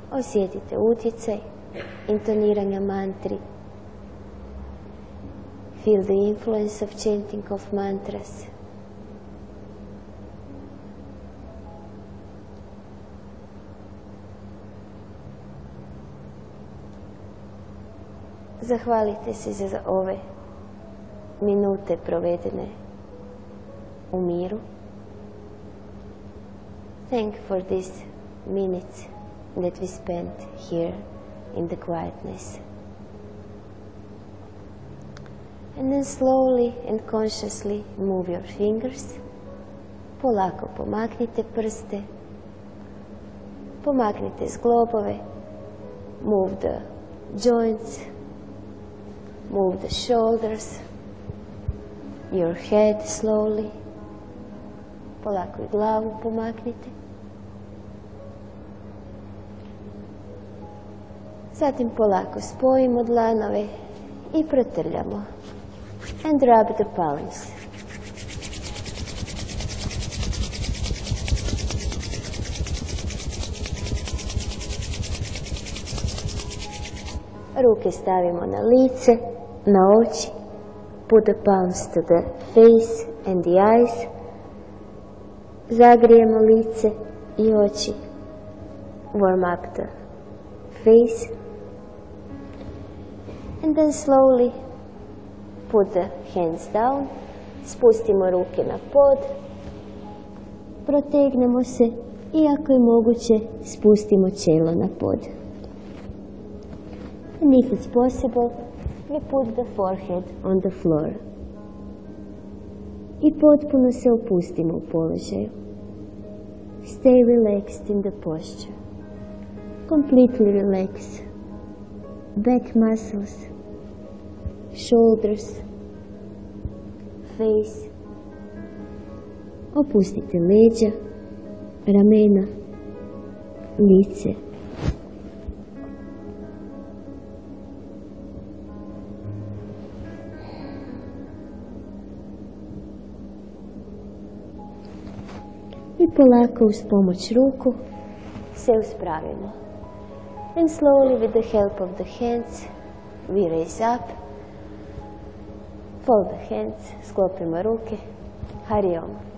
Osjetite utjecaj intoniranja mantri. Feel the influence of chanting of mantras. Zahvalite se za ove minute provedene u miru. Thank for these minutes that we spent here in the quietness. And then slowly and consciously move your fingers. Polako pomaknite prste. Pomaknite zglobove. Move the joints. Move the shoulders. Your head slowly. Polako i glavu pomaknite. Zatim polako spojimo dlanove i protrljamo. And rub the palms. Ruke stavimo na lice, na oči. Put the palms to the face and the eyes. Zagrijemo lice i oči. Warm up the face. And then slowly put the hands down. Spustimo ruke na pod. Protegnemo se i ako je moguće spustimo čelo na pod. And if it's possible, we put the forehead on the floor. I potpuno se opustimo u položaju. Stay relaxed in the posture. Completely relax. Back muscles, shoulders, face. Opustite leđa, ramena, lice. I polako uz pomoć ruku se uspravimo. And slowly, with the help of the hands, we raise up. Fold the hands, sklopimo ruke. Hari Om.